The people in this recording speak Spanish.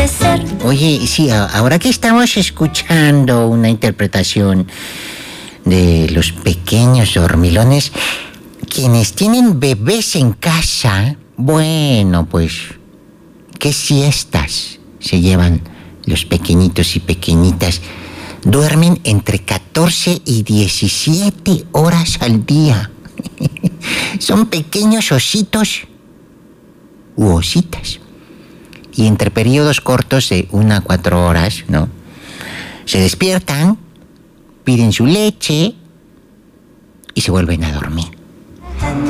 puede ser. Oye, sí, ahora que estamos escuchando una interpretación de los pequeños dormilones, quienes tienen bebés en casa, bueno, pues, qué siestas se llevan los pequeñitos y pequeñitas. Duermen entre 14 y 17 horas al día. Son pequeños ositos u ositas. Y entre periodos cortos de 1 a 4 horas, ¿no? Se despiertan, piden su leche y se vuelven a dormir.